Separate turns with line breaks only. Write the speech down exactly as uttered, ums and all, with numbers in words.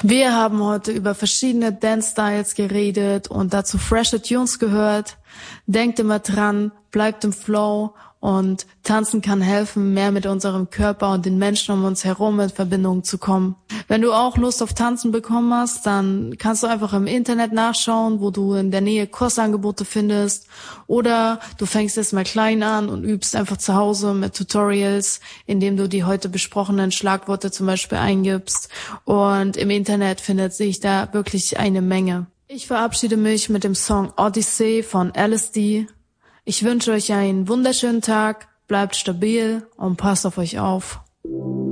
Wir haben heute über verschiedene Dance-Styles geredet und dazu freshe Tunes gehört. Denkt immer dran, bleibt im Flow und tanzen kann helfen, mehr mit unserem Körper und den Menschen um uns herum in Verbindung zu kommen. Wenn du auch Lust auf Tanzen bekommen hast, dann kannst du einfach im Internet nachschauen, wo du in der Nähe Kursangebote findest. Oder du fängst erst mal klein an und übst einfach zu Hause mit Tutorials, indem du die heute besprochenen Schlagworte zum Beispiel eingibst. Und im Internet findet sich da wirklich eine Menge. Ich verabschiede mich mit dem Song Odyssey von L S D. Ich wünsche euch einen wunderschönen Tag, bleibt stabil und passt auf euch auf.